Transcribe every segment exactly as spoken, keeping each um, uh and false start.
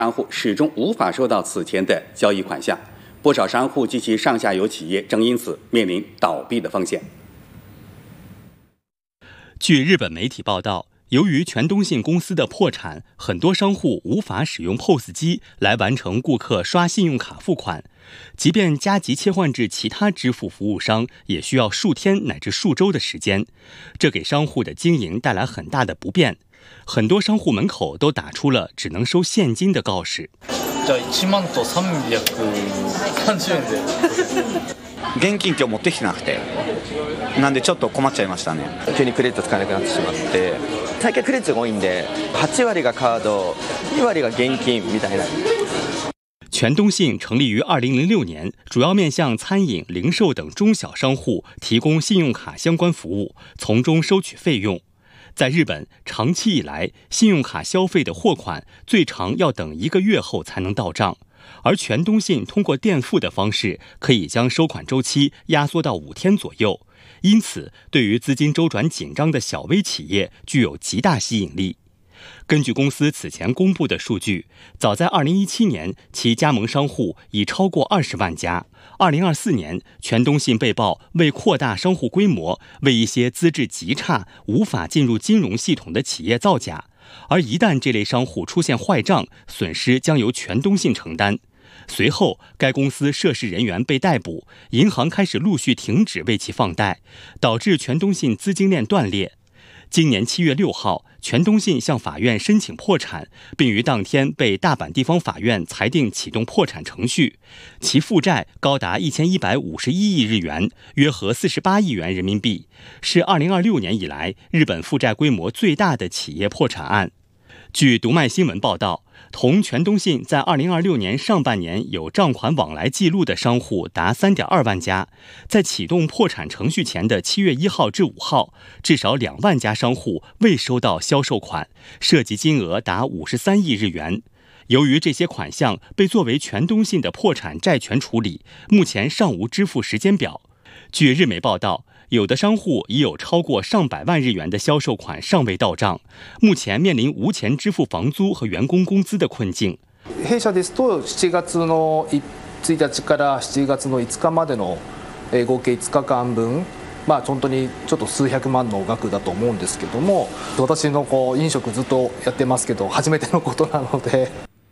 商户始终无法收到此前的交易款项，不少商户及其上下游企业正因此面临倒闭的风险。 据日本媒体报道，由于全东信公司的破产，很多商户无法使用 P O S 机来完成顾客刷信用卡付款，即便加急切换至其他支付服务商，也需要数天乃至数周的时间，这给商户的经营带来很大的不便。很多商户门口都打出了只能收现金的告示。 じゃあいちまんとさんびゃくさんじゅうえんで。 現金今日持ってきてなくて、なんでちょっと困っちゃいましたね。急にクレジット使えなくなってしまって、最近クレジットが多いんで、はち割がカード、に割が現金みたいな。 全东信成立于二零零六年，主要面向餐饮、零售等中小商户提供信用卡相关服务，从中收取费用。在日本，长期以来，信用卡消费的货款最长要等一个月后才能到账，而全东信通过垫付的方式，可以将收款周期压缩到五天左右，因此，对于资金周转紧张的小微企业具有极大吸引力。根据公司此前公布的数据，早在二零一七年，其加盟商户已超过二十万家。二零二四年，全东信被曝为扩大商户规模，为一些资质极差、无法进入金融系统的企业造假。而一旦这类商户出现坏账，损失将由全东信承担。随后，该公司涉事人员被逮捕，银行开始陆续停止为其放贷，导致全东信资金链断裂。今年七月六号，全东信向法院申请破产，并于当天被大阪地方法院裁定启动破产程序。其负债高达一千一百五十一亿日元，约合四十八亿元人民币，是二零二六年以来日本负债规模最大的企业破产案。据读卖新闻报道，同全东信在二零二六年上半年有账款往来记录的商户达 三点二万家，在启动破产程序前的七月一号至五号，至少两万家商户未收到销售款，涉及金额达五十三亿日元。由于这些款项被作为全东信的破产债权处理，目前尚无支付时间表。据日媒报道，有的商户已有超过上百万日元的销售款尚未到账，目前面临无钱支付房租和员工工资的困境。 弊社ですとしちがつのついたちからしちがつのいつかまでの合計いつかかんぶん、まあ本当にちょっと数百万の額だと思うんですけども、私のこう飲食ずっとやってますけど初めてのことなので。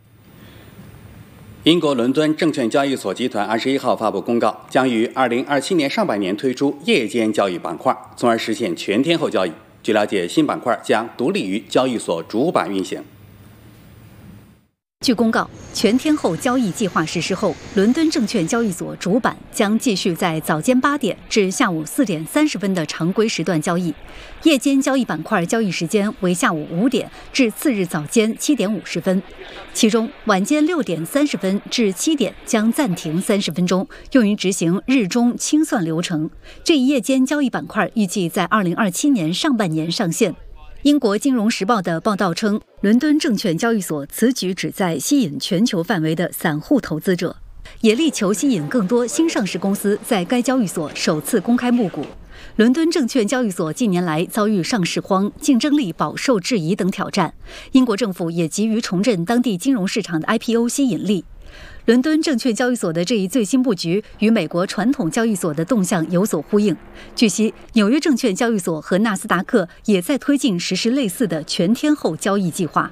英国伦敦证券交易所集团二十一号发布公告，将于二零二七年上半年推出夜间交易板块，从而实现全天候交易。据了解，新板块将独立于交易所主板运行。 据公告，全天候交易计划实施后，伦敦证券交易所主板将继续在早间八点至下午四点三十分的常规时段交易，夜间交易板块交易时间为下午五点至次日早间七点五十分，其中晚间六点三十分至七点将暂停三十分钟，用于执行日中清算流程。这一夜间交易板块预计在二零二七年上半年上线。英国金融时报的报道称，伦敦证券交易所此举旨在吸引全球范围的散户投资者，也力求吸引更多新上市公司在该交易所首次公开募股。伦敦证券交易所近年来遭遇上市荒、竞争力饱受质疑等挑战，英国政府也急于重振当地金融市场的 I P O 吸引力。伦敦证券交易所的这一最新布局与美国传统交易所的动向有所呼应。据悉，纽约证券交易所和纳斯达克也在推进实施类似的全天候交易计划。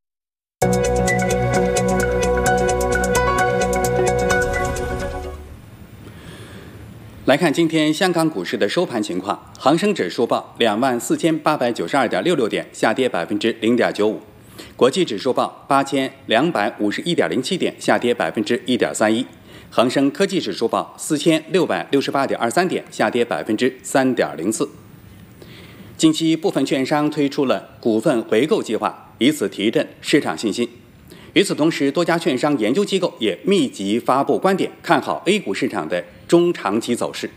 来看今天香港股市的收盘情况，恒生指数报两万四千八百九十二点六六点，下跌百分之零点九五。国际指数报八千两百五十一点零七点，下跌百分之一点三一。恒生科技指数报四千六百六十八点二三点，下跌百分之三点零四。近期部分券商推出了股份回购计划，以此提振市场信心。与此同时，多家券商研究机构也密集发布观点，看好 A 股市场的中长期走势。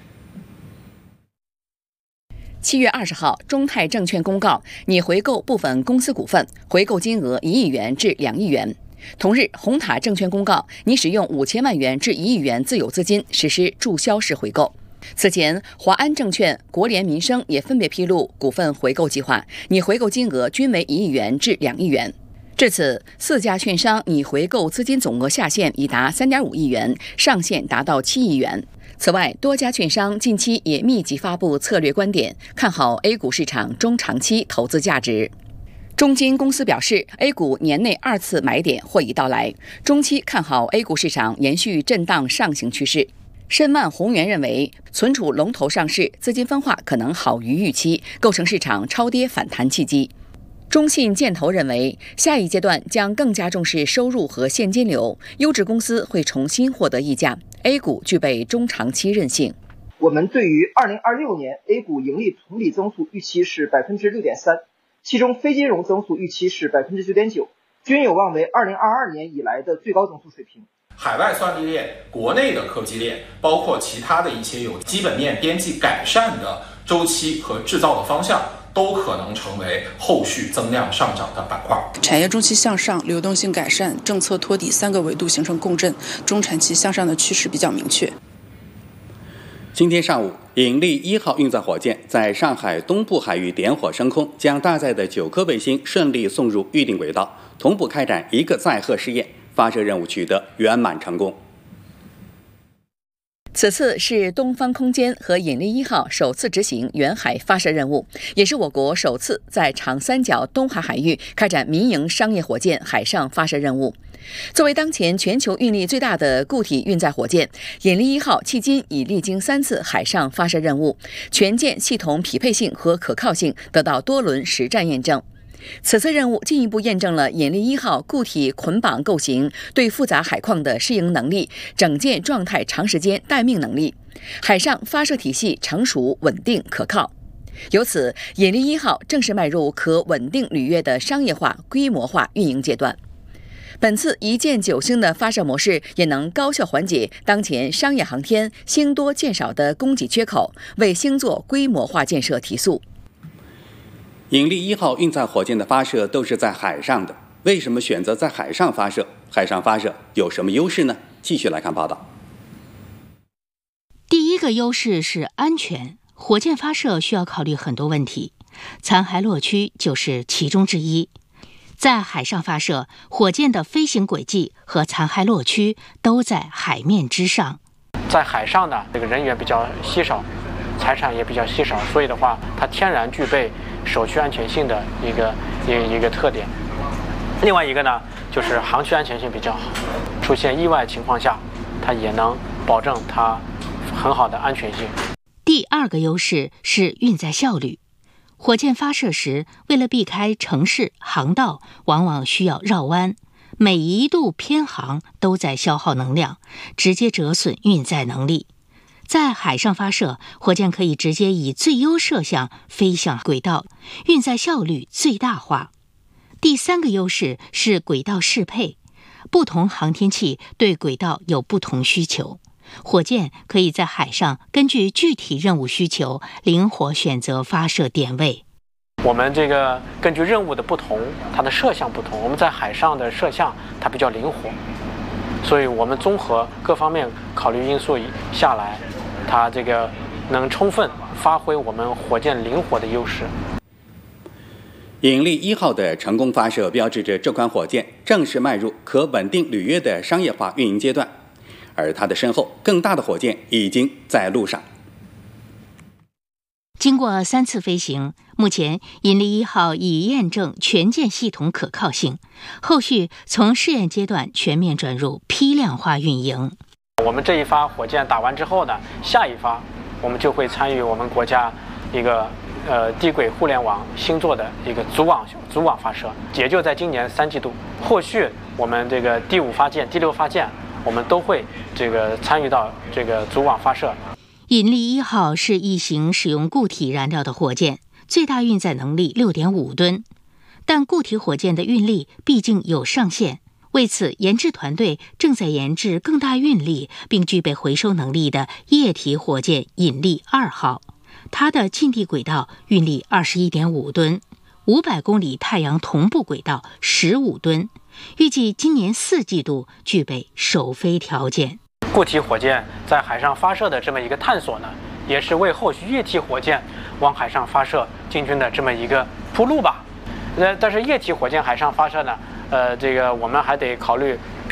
七月二十号，中泰证券公告拟回购部分公司股份，回购金额一亿元至两亿元。同日，红塔证券公告拟使用五千万元至一亿元自有资金实施注销式回购。此前，华安证券、国联民生也分别披露股份回购计划，拟回购金额均为一亿元至两亿元。 至此，四家券商拟回购资金总额下限已达三点五亿元，上限达到七亿元。此外，多家券商近期也密集发布策略观点，看好 A 股市场中长期投资价值。中金公司表示 ，A 股年内二次买点或已到来，中期看好 A 股市场延续震荡上行趋势。申万宏源认为，存储龙头上市，资金分化可能好于预期，构成市场超跌反弹契机。中信建投认为，下一阶段将更加重视收入和现金流，优质公司会重新获得溢价。A 股具备中长期韧性。 我们对于二零二六年 A 股盈利同比增速预期是百分之六点三，其中非金融增速预期是百分之九点九，均有望为二零二二年以来的最高增速水平。 海外算力链、国内的科技链，包括其他的一些有基本面边际改善的周期和制造的方向，都可能成为后续增量上涨的板块。 产业中期向上、流动性改善、政策托底三个维度形成共振，中长期向上的趋势比较明确。 今天上午，引力一号运载火箭在上海东部海域点火升空，将搭载的九颗卫星顺利送入预定轨道，同步开展一个载荷试验，发射任务取得圆满成功。 此次是东方空间和引力一号首次执行远海发射任务，也是我国首次在长三角东海海域开展民营商业火箭海上发射任务。作为当前全球运力最大的固体运载火箭，引力一号迄今已历经三次海上发射任务，全舰系统匹配性和可靠性得到多轮实战验证。此次任务进一步验证了引力一号固体捆绑构型对复杂海况的适应能力、整舰状态长时间待命能力、海上发射体系成熟稳定可靠。由此，引力一号正式迈入可稳定履约的商业化规模化运营阶段。本次一箭九星的发射模式也能高效缓解当前商业航天星多箭少的供给缺口，为星座规模化建设提速。 引力一号运载火箭的发射都是在海上的，为什么选择在海上发射？海上发射有什么优势呢？继续来看报道。 第一个优势是安全，火箭发射需要考虑很多问题，残骸落区就是其中之一。在海上发射，火箭的飞行轨迹和残骸落区都在海面之上。 在海上呢，这个人员比较稀少，财产也比较稀少，所以的话，它天然具备首区安全性的一个一一个特点。另外一个呢，就是航区安全性比较好，出现意外情况下，它也能保证它很好的安全性。 第二个优势是运载效率。火箭发射时，为了避开城市航道，往往需要绕弯，每一度偏航都在消耗能量，直接折损运载能力。在海上发射，火箭可以直接以最优射向飞向轨道，运载效率最大化。第三个优势是轨道适配，不同航天器对轨道有不同需求，火箭可以在海上根据具体任务需求，灵活选择发射点位。 我们这个根据任务的不同，它的射向不同，我们在海上的射向它比较灵活，所以我们综合各方面考虑因素下来，它这个能充分发挥我们火箭灵活的优势。 引力一号的成功发射，标志着这款火箭正式迈入可稳定履约的商业化运营阶段，而它的身后更大的火箭已经在路上。 经过三次飞行，目前引力一号已验证全舰系统可靠性，后续从试验阶段全面转入批量化运营。 我们这一发火箭打完之后呢，下一发我们就会参与我们国家一个呃低轨互联网星座的一个组网组网发射，也就在今年三季度。后续我们这个第五发箭、第六发箭，我们都会这个参与到这个组网发射。 引力一号是一型使用固体燃料的火箭，最大运载能力 六点五吨，但固体火箭的运力毕竟有上限。为此，研制团队正在研制更大运力并具备回收能力的液体火箭引力二号。它的近地轨道运力 二十一点五吨，五百公里太阳同步轨道十五吨，预计今年四季度具备首飞条件。 固体火箭在海上发射的这么一个探索呢，也是为后续液体火箭往海上发射进军的这么一个铺路吧。呃，但是液体火箭海上发射呢， 呃，这个我们还得考虑